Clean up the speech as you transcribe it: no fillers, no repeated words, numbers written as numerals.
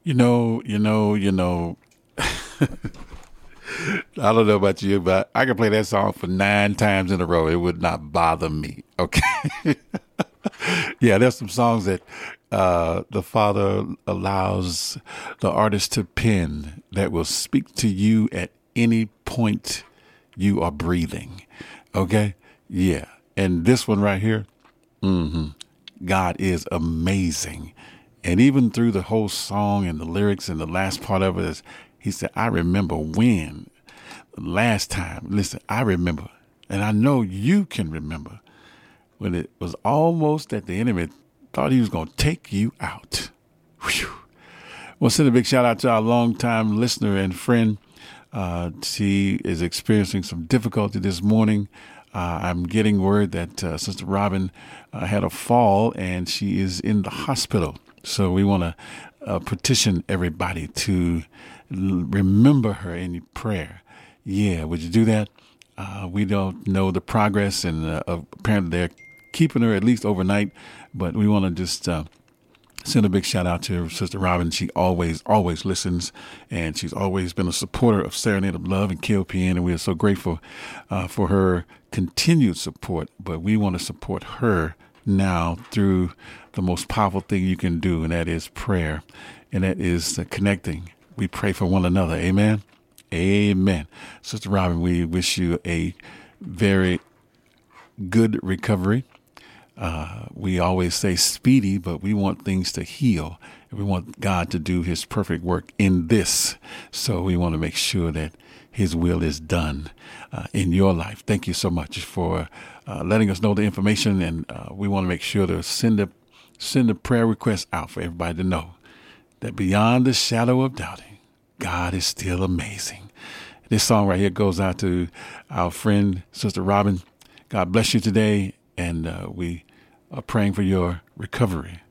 I don't know about you, but I could play that song for 9 times in a row. It would not bother me. Okay. Yeah, there's some songs that the Father allows the artist to pen that will speak to you at any point you are breathing. Okay. Yeah. And this one right here, God is amazing. And even through the whole song and the lyrics and the last part of it, he said, I remember when last time. Listen, I remember, and I know you can remember when it was almost that the enemy thought he was going to take you out. Whew. Well, send a big shout out to our longtime listener and friend. She is experiencing some difficulty this morning. I'm getting word that Sister Robin had a fall and she is in the hospital. So we want to petition everybody to remember her in prayer. Yeah, would you do that? We don't know the progress, and apparently they're keeping her at least overnight. But we want to just send a big shout out to Sister Robin. She always listens, and she's always been a supporter of Serenade of Love and KOPN, and we are so grateful for her continued support. But we want to support her now through the most powerful thing you can do, and that is prayer, and that is connecting. We pray for one another. Amen. Amen. Sister Robin, we wish you a very good recovery. We always say speedy, but we want things to heal. And we want God to do his perfect work in this. So we want to make sure that his will is done in your life. Thank you so much for letting us know the information. And we want to make sure to send a prayer request out for everybody to know that beyond the shadow of doubting, God is still amazing. This song right here goes out to our friend, Sister Robin. God bless you today, and we are praying for your recovery.